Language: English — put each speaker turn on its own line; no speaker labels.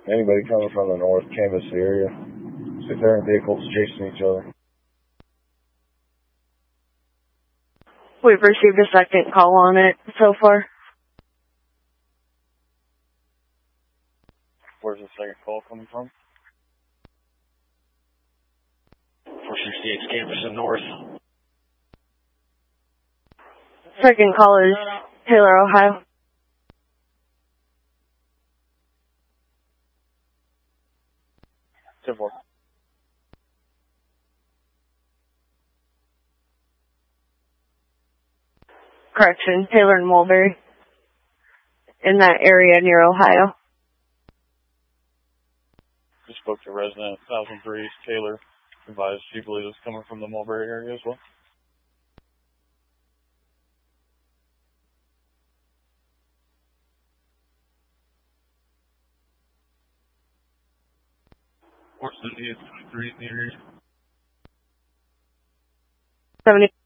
Anybody coming from the north canvass the area. See if they're in vehicles chasing each other.
We've received a second call on it so far.
Where's the second call coming from?
468 campus in north.
Second call is Taylor, Ohio.
Simple.
Correction, Taylor and Mulberry. In that area near Ohio.
Just spoke to resident 1003 Taylor. Advised she believes it's coming from the Mulberry area as well.
Horse 78, 23 in the area.
70.